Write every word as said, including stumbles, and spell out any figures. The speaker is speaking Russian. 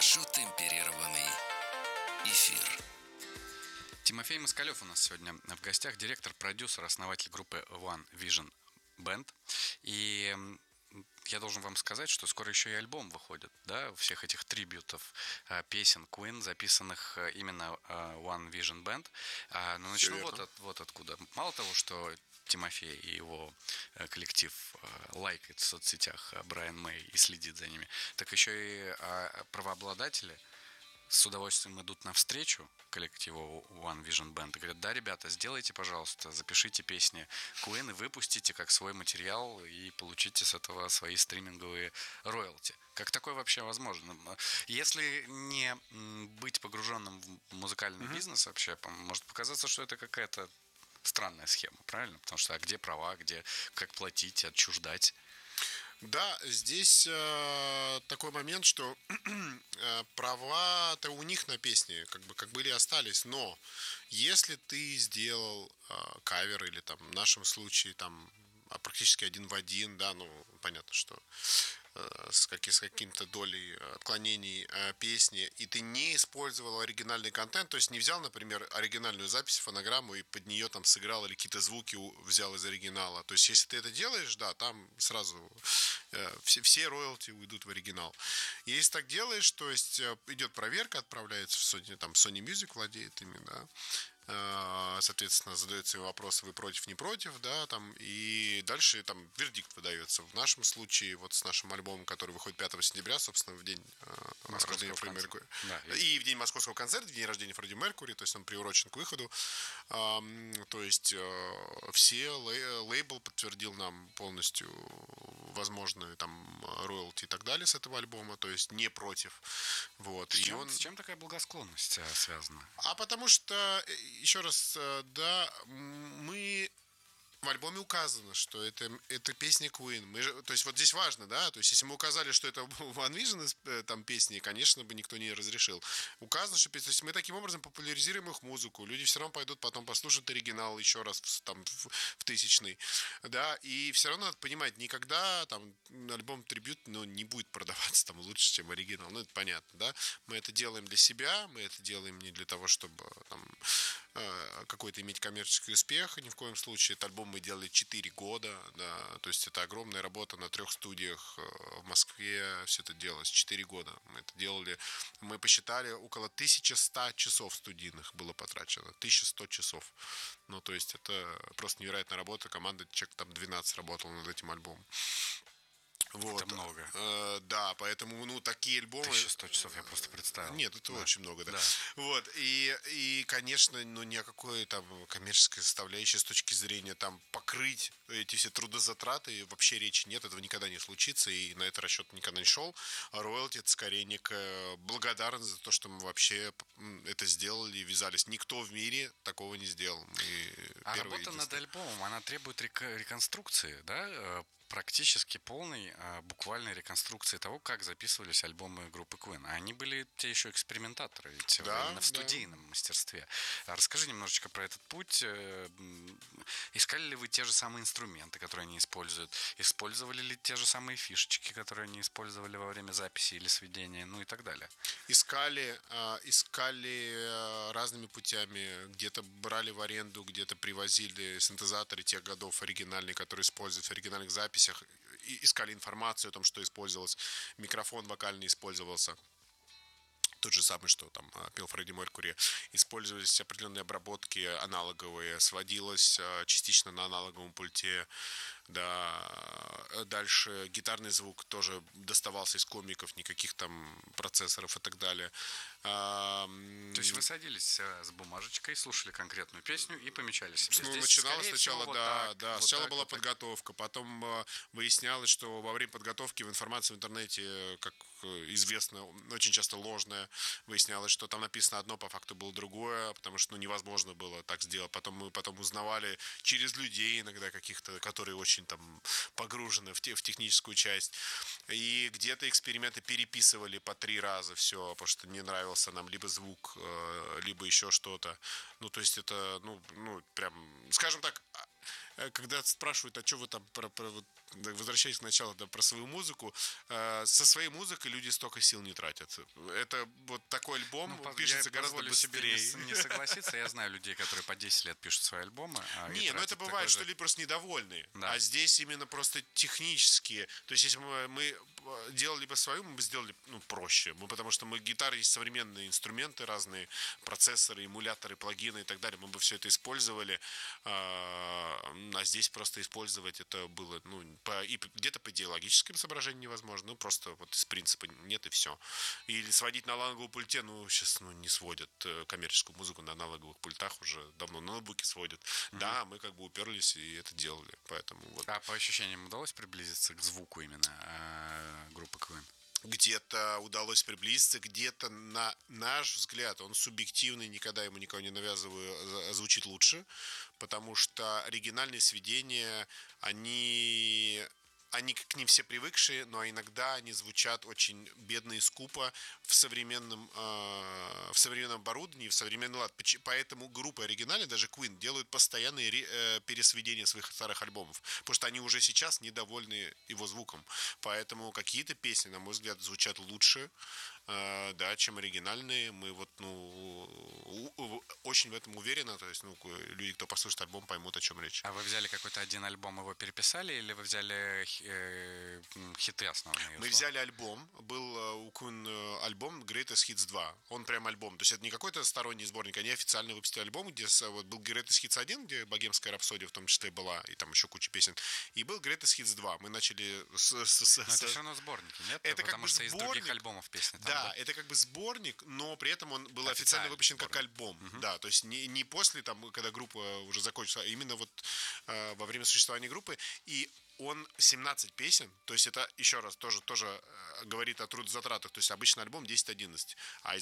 Хорошо темперированный эфир. Тимофей Москалев у нас сегодня в гостях, директор, продюсер, основатель группы One Vision Band. И я должен вам сказать, что скоро еще и альбом выходит, да, всех этих трибьютов, песен Queen, записанных именно One Vision Band. Но начну вот, от, вот откуда. Мало того, что Тимофей и его коллектив лайкает в соцсетях Брайан Мэй и следит за ними, так еще и правообладатели с удовольствием идут навстречу коллективу One Vision Band и говорят: да, ребята, сделайте, пожалуйста, запишите песни Queen и выпустите как свой материал и получите с этого свои стриминговые роялти. Как такое вообще возможно? Если не быть погруженным в музыкальный mm-hmm. бизнес вообще, может показаться, что это какая-то странная схема, правильно? Потому что а где права, где как платить, отчуждать? Да, здесь э, такой момент, что э, права-то у них на песни, как бы как были, остались. Но если ты сделал э, кавер или там в нашем случае там практически один в один, да, ну понятно, что э, с, как, с каким-то долей отклонений э, песни, и ты не использовал оригинальный контент, то есть не взял, например, оригинальную запись, фонограмму и под нее там сыграл или какие-то звуки взял из оригинала. То есть если ты это делаешь, да, там сразу э, все, все роялти уйдут в оригинал. Если так делаешь, то есть э, идет проверка, отправляется в Sony, там Sony Music владеет ими, да, соответственно, задаются вопросы: вы против, не против, да, там, и дальше там вердикт выдается. В нашем случае, вот с нашим альбомом, который выходит пятого сентября, собственно, в день э, рождения Фредди Меркьюри, да, и в день московского концерта, в день рождения Фредди Меркьюри, то есть он приурочен к выходу. Э, то есть э, все лей, лейбл подтвердил нам полностью возможные там роялти и так далее с этого альбома, то есть не против. Вот. С, и чем, он... с чем такая благосклонность связана? А потому что, еще раз, да, мы в альбоме указано, что это, это песня Queen. Мы же, то есть вот здесь важно, да, то есть если мы указали, что это One Vision там песни, конечно бы никто не разрешил. Указано, что песня, то есть мы таким образом популяризируем их музыку. Люди все равно пойдут потом послушают оригинал еще раз там в, в тысячный, да, и все равно надо понимать, никогда там альбом трибют, ну, не будет продаваться там лучше, чем оригинал, ну, это понятно, да. Мы это делаем для себя, мы это делаем не для того, чтобы там какой-то иметь коммерческий успех, ни в коем случае. Этот альбом мы делали четыре года, да, то есть это огромная работа на трех студиях в Москве, все это делалось четыре года. Мы это делали, мы посчитали, около тысяча сто часов студийных было потрачено, тысяча сто часов. Ну, то есть это просто невероятная работа, команда, человек там двенадцать работала над этим альбомом. Вот. Это много. Э, да, поэтому, ну, такие альбомы... тысяча сто часов я просто представил. Нет, это да. очень много, да. да. Вот, и, и, конечно, ну, ни о какой там коммерческой составляющей с точки зрения там покрыть эти все трудозатраты вообще речи нет, этого никогда не случится, и на это расчет никогда не шел. А роялти — это скорее некая благодарность за то, что мы вообще это сделали и ввязались. Никто в мире такого не сделал. Мы а работа над альбомом, она требует рек- реконструкции, да? Практически полной, буквальной реконструкции того, как записывались альбомы группы Queen. А они были те еще экспериментаторы, ведь да, именно в студийном да. мастерстве. Расскажи немножечко про этот путь. Искали ли вы те же самые инструменты, которые они используют? Использовали ли те же самые фишечки, которые они использовали во время записи или сведения, ну и так далее? Искали, искали разными путями. Где-то брали в аренду, где-то привозили синтезаторы тех годов оригинальные, которые используются в оригинальных записях. Искали информацию о том, что использовалось. Микрофон вокальный использовался. Тот же самый, что там пел Фредди Меркьюри. Использовались определенные обработки аналоговые. Сводилось частично на аналоговом пульте. Да. Дальше гитарный звук тоже доставался из комиков, никаких там процессоров и так далее. То есть вы садились с бумажечкой, слушали конкретную песню и помечали себе. Ну, здесь, начиналось сначала, всего, да, вот так, да. Вот сначала так, была вот подготовка, так. Потом выяснялось, что во время подготовки в информации в интернете, как известно, очень часто ложная. Выяснялось, что там написано одно, по факту было другое, потому что ну, невозможно было так сделать. Потом мы потом узнавали через людей иногда каких-то, которые очень там погружены в, те, в техническую часть. И где-то эксперименты переписывали по три раза все, потому что не нравился нам либо звук, либо еще что-то. Ну, то есть это, ну, ну прям, скажем так, э, когда спрашивают, а что вы там, про, про, вот, возвращаясь к началу, да, про свою музыку, э, со своей музыкой люди столько сил не тратят. Это вот такой альбом Ну, пишется я гораздо позволю быстрее. себе не, не согласиться. Я знаю людей, которые по десять лет пишут свои альбомы. А Не, ну это бывает, что же... люди просто недовольны. Да. А здесь именно просто технические. То есть, если бы мы делали бы свою, мы бы сделали ну, проще. Мы, потому что мы гитары есть современные инструменты разные, процессоры, эмуляторы, плагины и так далее. Мы бы все это использовали. А здесь просто использовать это было ну, по, и где-то по идеологическим соображениям невозможно. Ну, просто вот из принципа нет и все. Или сводить на аналоговом пульте, ну, сейчас ну, не сводят коммерческую музыку на аналоговых пультах уже давно. На ноутбуке сводят. Mm-hmm. Да, мы как бы уперлись и это делали. Поэтому вот. А по ощущениям удалось приблизиться к звуку именно э, группы Queen? Где-то удалось приблизиться, где-то на наш взгляд, он субъективный, никогда ему никого не навязываю, звучит лучше, потому что оригинальные сведения, они... Они к ним все привыкшие, но иногда они звучат очень бедно и скупо в современном, э, в современном оборудовании, в современный лад. Поэтому группы оригинальные, даже Queen, делают постоянные ре, э, пересведения своих старых альбомов, потому что они уже сейчас недовольны его звуком. Поэтому какие-то песни, на мой взгляд, звучат лучше, э, да, чем оригинальные. Мы вот, ну, у, у, очень в этом уверены. То есть, ну, люди, кто послушает альбом, поймут, о чем речь. А вы взяли какой-то один альбом, его переписали, или вы взяли э, хиты основные? Мы взяли альбом. Был у Queen альбом Greatest Hits два. Он прям альбом. То есть это не какой-то сторонний сборник. Они официально выпустили альбом, где вот, был Greatest Hits один, где богемская рапсодия в том числе была, и там еще куча песен. И был Greatest Hits два. Мы начали с... с, с но это все равно сборники, нет? Это Потому как бы что сборник. из других альбомов песни там, да, да, это как бы сборник, но при этом он был официально, официально выпущен сборник. как альбом. Угу. Да, то есть не, не после, там, когда группа уже закончилась, а именно вот э, во время существования группы. И он семнадцать песен, то есть это, еще раз, тоже, тоже говорит о трудозатратах. То есть обычный альбом десять-одиннадцать, а из